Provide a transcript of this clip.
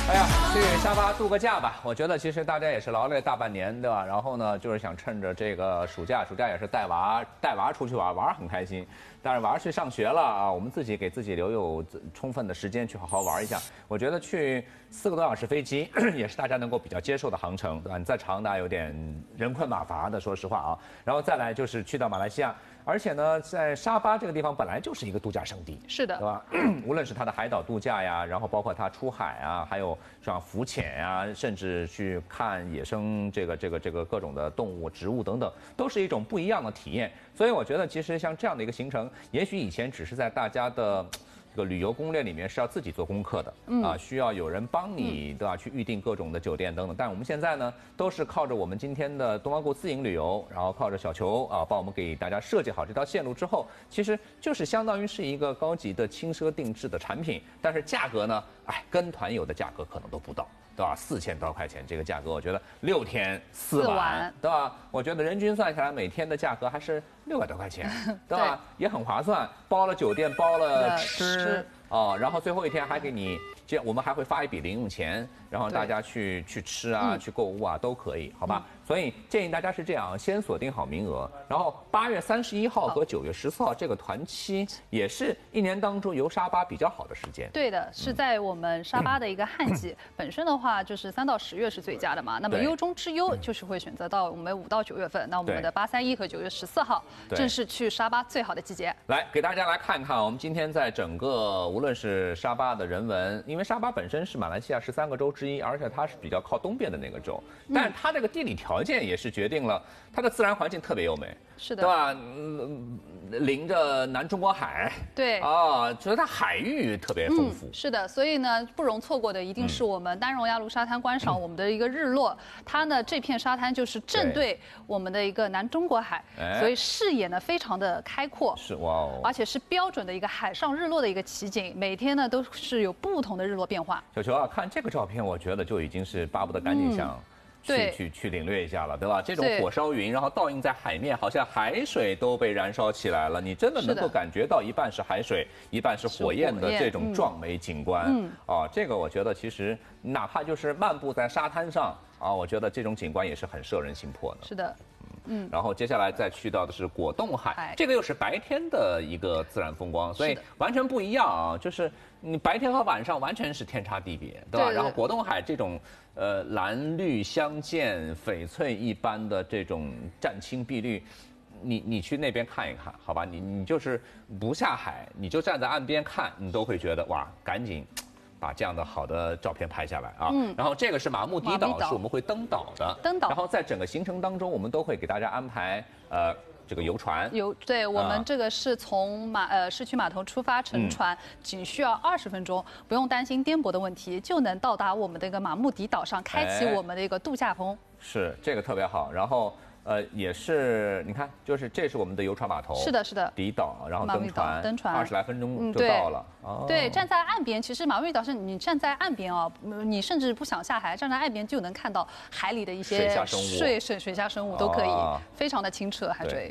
哎呀，去沙巴度个假吧。我觉得其实大家也是劳累大半年，对吧？然后呢，就是想趁着这个暑假也是带娃出去玩很开心。但是娃去上学了啊，我们自己给自己留有充分的时间去好好玩一下。我觉得去4个多小时飞机也是大家能够比较接受的航程，对吧？你再长的有点人困马乏的，说实话啊。然后再来就是去到马来西亚。而且呢，在沙巴这个地方本来就是一个度假胜地， 是的， 对吧？无论是它的海岛度假呀，然后包括它出海啊，还有像浮潜呀，甚至去看野生这个各种的动物、植物等等，都是一种不一样的体验。所以我觉得，其实像这样的一个行程，也许以前只是在大家的这个旅游攻略里面是要自己做功课的，需要有人帮你，对吧？去预定各种的酒店等等。但我们现在呢，都是靠着我们今天的东方顾自营旅游，然后靠着小球啊，帮我们给大家设计好这条线路之后，其实就是相当于是一个高级的轻奢定制的产品，但是价格呢，跟团游的价格可能都不到。对吧？4000多块钱这个价格，我觉得6天4晚，对吧？我觉得人均算下来，每天的价格还是600多块钱，对吧？也很划算，包了酒店，包了吃哦，然后最后一天还给你，我们还会发一笔零用钱，然后大家去吃啊，去购物啊都可以，好吧？所以建议大家是这样，先锁定好名额，然后8月31号和9月14号这个团期也是1年当中游沙巴比较好的时间。 对的，是在我们沙巴的一个旱季，本身的话就是3到10月是最佳的嘛。那么优中之优就是会选择到我们5到9月份，那我们的831和9月14号正是去沙巴最好的季节。 来给大家来看看，我们今天在整个无论是沙巴的人文，因为沙巴本身是马来西亚13个州之一，而且它是比较靠东边的那个州，但是它这个地理条件也是决定了它的自然环境特别优美， 是的， 对吧？临着南中国海， 对啊，觉得它海域特别丰富。 是的，所以呢，不容错过的一定是我们丹戎亚卢沙滩观赏我们的一个日落。它呢，这片沙滩就是正对我们的一个南中国海，所以视野呢非常的开阔， 是哇哦， 而且是标准的一个海上日落的一个奇景，每天呢都是有不同的日落变化。 小球啊，看这个照片，我觉得就已经是巴不得赶紧想。去领略一下了，对吧？这种火烧云，然后倒映在海面，好像海水都被燃烧起来了。你真的能够感觉到一半是海水，一半是火焰的这种壮美景观。这个我觉得其实哪怕就是漫步在沙滩上啊，我觉得这种景观也是很摄人心魄的。 是的。 然后接下来再去到的是果冻海，这个又是白天的一个自然风光，所以完全不一样啊！就是你白天和晚上完全是天差地别，对吧？然后果冻海这种蓝绿相间、翡翠一般的这种湛青碧绿，你去那边看一看，好吧？你就是不下海，你就站在岸边看，你都会觉得哇，赶紧把这样的好的照片拍下来啊！然后这个是马木迪岛，是我们会登岛的。然后在整个行程当中，我们都会给大家安排这个游船。 对，我们这个是从市区码头出发乘船，仅需要20分钟，不用担心颠簸的问题，就能到达我们的一个马木迪岛上，开启我们的一个度假风。 是这个特别好，然后。也是，你看，就是这是我们的游船码头， 是的，是的， 迪岛，然后登船20来分钟就到了。 对，站在岸边，其实马木迪岛是你站在岸边啊，你甚至不想下海，站在岸边就能看到海里的一些水下生物都可以，非常的清澈海水。